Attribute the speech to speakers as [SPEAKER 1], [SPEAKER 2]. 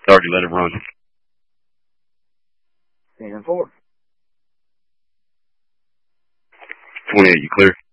[SPEAKER 1] Already let it run.
[SPEAKER 2] 10-4.
[SPEAKER 1] 28, you clear?